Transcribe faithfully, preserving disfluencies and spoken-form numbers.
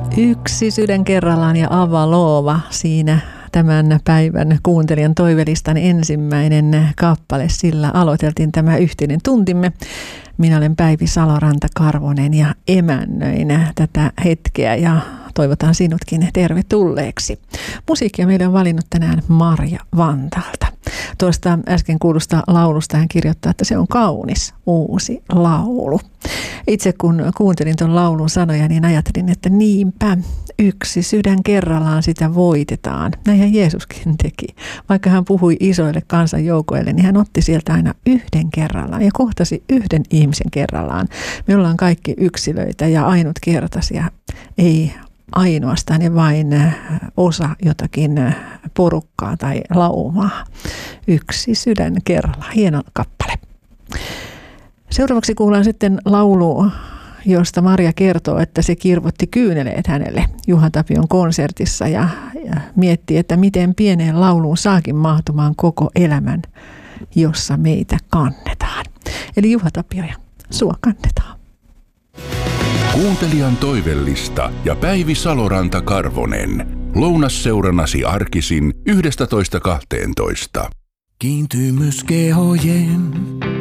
Yksi sydän kerrallaan ja Avalova siinä tämän päivän kuuntelijan toivelistan ensimmäinen kappale. Sillä aloiteltiin tämä yhteinen tuntimme. Minä olen Päivi Saloranta-Karvonen ja emännöin tätä hetkeä ja toivotan sinutkin tervetulleeksi. Musiikkia meille on valinnut tänään Marja Vantaalta. Tuosta äsken kuulusta laulusta hän kirjoittaa, että se on kaunis uusi laulu. Itse kun kuuntelin tuon laulun sanoja, niin ajattelin, että niinpä yksi sydän kerrallaan sitä voitetaan. Näinhän Jeesuskin teki. Vaikka hän puhui isoille kansanjoukoille, niin hän otti sieltä aina yhden kerrallaan ja kohtasi yhden ihmisen kerrallaan. Me ollaan kaikki yksilöitä ja ainutkertaisia, ei ainoastaan ja vain osa jotakin porukkaa tai laumaa. Yksi sydän kerrallaan. Hieno kappale. Seuraavaksi kuullaan sitten laulu, josta Marja kertoo, että se kirvoitti kyyneleet hänelle Juha Tapion konsertissa ja, ja mietti, että miten pieneen lauluun saakin mahtumaan koko elämän, jossa meitä kannetaan. Eli Juha Tapio ja sua kannetaan. Kuuntelijan toivellista ja Päivi Saloranta-Karvonen. Lounasseuranasi arkisin yhdestätoista kahteentoista. Kiintymys kehojen